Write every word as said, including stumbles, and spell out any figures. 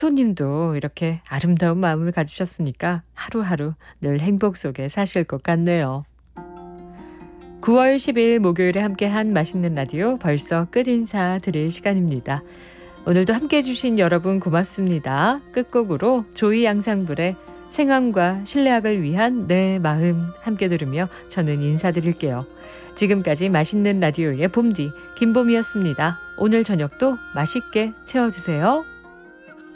손님도 이렇게 아름다운 마음을 가지셨으니까 하루하루 늘 행복 속에 사실 것 같네요. 구월 십일 목요일에 함께한 맛있는 라디오 벌써 끝 인사 드릴 시간입니다. 오늘도 함께해 주신 여러분 고맙습니다. 끝곡으로 조이 양상불의 생황과 신뢰학을 위한 내 마음 함께 들으며 저는 인사드릴게요. 지금까지 맛있는 라디오의 봄디 김봄이었습니다. 오늘 저녁도 맛있게 채워주세요.